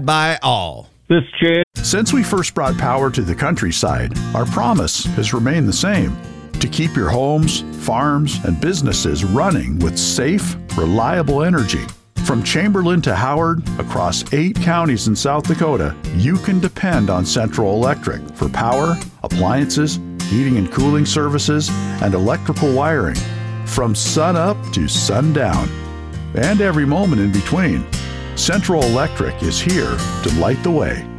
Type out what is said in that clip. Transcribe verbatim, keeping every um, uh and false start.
Tried by all. This Chad. Since we first brought power to the countryside, our promise has remained the same: to keep your homes, farms, and businesses running with safe, reliable energy. From Chamberlain to Howard, across eight counties in South Dakota, you can depend on Central Electric for power, appliances, heating and cooling services, and electrical wiring. From sun up to sundown, and every moment in between, Central Electric is here to light the way.